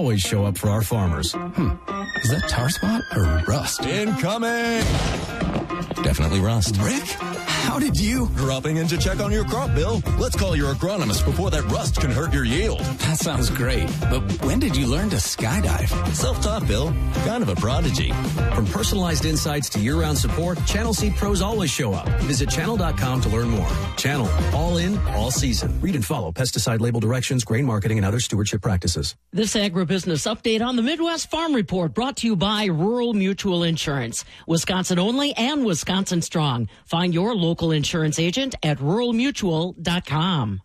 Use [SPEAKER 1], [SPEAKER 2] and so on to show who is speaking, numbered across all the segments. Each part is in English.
[SPEAKER 1] always show up for our farmers.
[SPEAKER 2] Is that tar spot or rust?
[SPEAKER 1] Incoming!
[SPEAKER 2] Definitely rust.
[SPEAKER 1] Rick, how did you? Dropping in to check on your crop, Bill. Let's call your agronomist before that rust can hurt your yield.
[SPEAKER 2] That sounds great. But when did you learn to skydive?
[SPEAKER 1] Self-taught, Bill. Kind of a prodigy. From personalized insights to year-round support, Channel Seed pros always show up. Visit channel.com to learn more. Channel, all in, all season. Read and follow pesticide label directions, grain marketing, and other stewardship practices.
[SPEAKER 3] This agribusiness update on the Midwest Farm Report brought to you by Rural Mutual Insurance. Wisconsin only and Wisconsin strong. Find your local insurance agent at ruralmutual.com.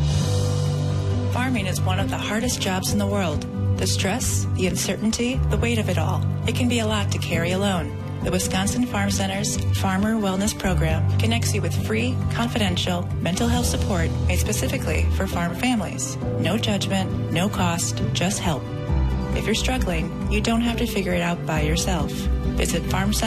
[SPEAKER 4] Farming is one of the hardest jobs in the world. The stress, the uncertainty, the weight of it all. It can be a lot to carry alone. The Wisconsin Farm Center's Farmer Wellness Program connects you with free, confidential mental health support made specifically for farm families. No judgment, no cost, just help. If you're struggling, you don't have to figure it out by yourself. Visit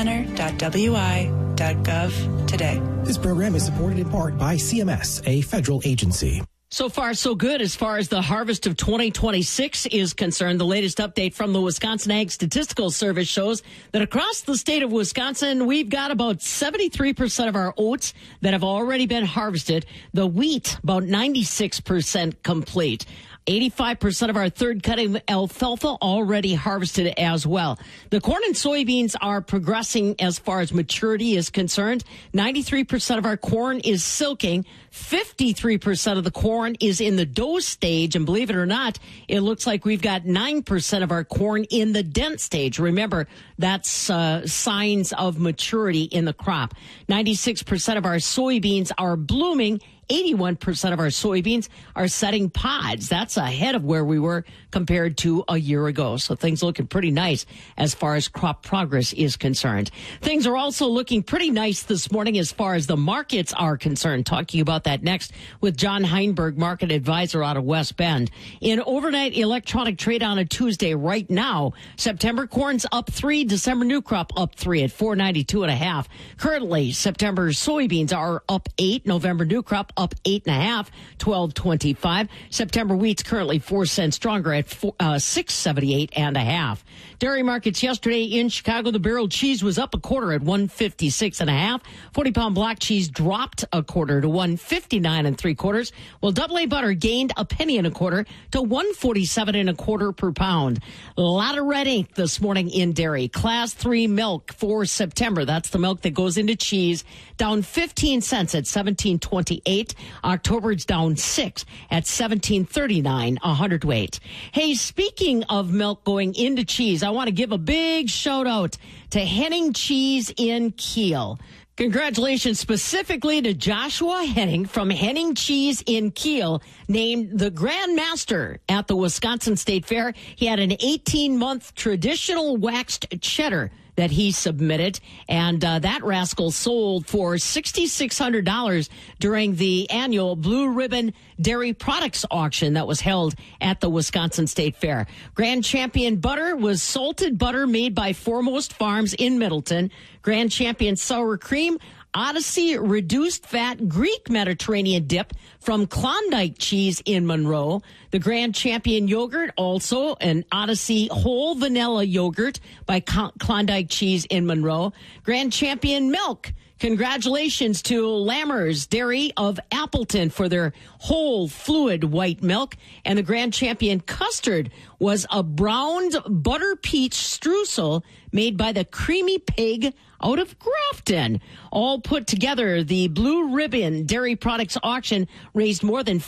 [SPEAKER 4] farmcenter.wi.gov today.
[SPEAKER 5] This program is supported in part by CMS, a federal agency.
[SPEAKER 3] So far, so good as far as the harvest of 2026 is concerned. The latest update from the Wisconsin Ag Statistical Service shows that across the state of Wisconsin, we've got about 73% of our oats that have already been harvested. The wheat, about 96% complete. 85% of our third cutting alfalfa already harvested as well. The corn and soybeans are progressing as far as maturity is concerned. 93% of our corn is silking. 53% of the corn is in the dough stage. And believe it or not, it looks like we've got 9% of our corn in the dent stage. Remember, that's signs of maturity in the crop. 96% of our soybeans are blooming. 81% of our soybeans are setting pods. That's ahead of where we were compared to a year ago. So things looking pretty nice as far as crop progress is concerned. Things are also looking pretty nice this morning as far as the markets are concerned. Talking about that next with John Heinberg, market advisor out of West Bend. In overnight electronic trade on a Tuesday right now, September corn's up 3, December new crop up 3 at 492.5. Currently, September soybeans are up 8, November new crop up 8.5, 12.25. September wheat's currently 4 cents stronger at 6.78.5. Dairy markets yesterday in Chicago, the barrel cheese was up a quarter at 156.5. 40-pound block cheese dropped a quarter to 159 3/4. While double A butter gained a penny and a quarter to 147 1/4 per pound. A lot of red ink this morning in dairy. Class 3 milk for September. That's the milk that goes into cheese. Down 15 cents at 17.28. October, it's down 6 at 17.39 a hundredweight. Hey, speaking of milk going into cheese, I want to give a big shout out to Henning Cheese in Kiel. Congratulations specifically to Joshua Henning from Henning Cheese in Kiel, named the Grand Master at the Wisconsin State Fair. He had an 18-month traditional waxed cheddar that he submitted, and that rascal sold for $6,600 during the annual Blue Ribbon Dairy Products Auction that was held at the Wisconsin State Fair. Grand Champion butter was salted butter made by Foremost Farms in Middleton. Grand Champion sour cream, Odyssey reduced fat Greek Mediterranean dip from Klondike Cheese in Monroe. The Grand Champion yogurt, also an Odyssey whole vanilla yogurt by Klondike Cheese in Monroe. Grand Champion milk. Congratulations to Lammers Dairy of Appleton for their whole fluid white milk. And the Grand Champion custard was a browned butter peach streusel made by the Creamy Pig out of Grafton. All put together, the Blue Ribbon Dairy Products Auction raised more than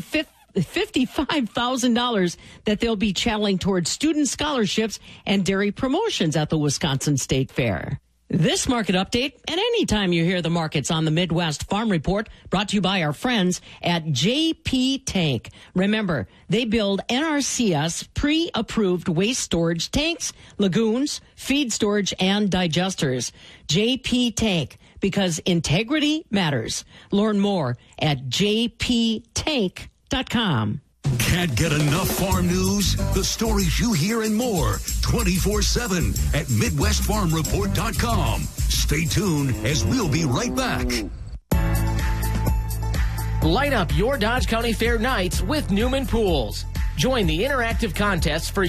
[SPEAKER 3] $55,000 that they'll be channeling towards student scholarships and dairy promotions at the Wisconsin State Fair. This market update, and anytime you hear the markets on the Midwest Farm Report, brought to you by our friends at JP Tank. Remember, they build NRCS pre-approved waste storage tanks, lagoons, feed storage, and digesters. JP Tank, because integrity matters. Learn more at jptank.com.
[SPEAKER 6] Can't get enough farm news? The stories you hear and more 24/7 at MidwestFarmReport.com. Stay tuned as we'll be right back.
[SPEAKER 7] Light up your Dodge County Fair nights with Newman Pools. Join the interactive contests for